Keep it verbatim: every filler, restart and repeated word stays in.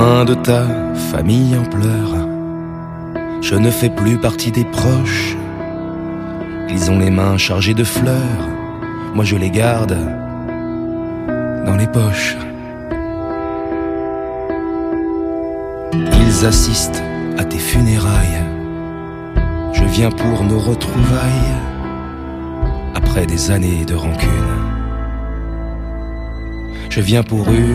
Un de ta famille en pleurs, je ne fais plus partie des proches. Ils ont les mains chargées de fleurs, moi je les garde dans les poches. Ils assistent à tes funérailles, je viens pour nos retrouvailles, après des années de rancune. Je viens pour eux.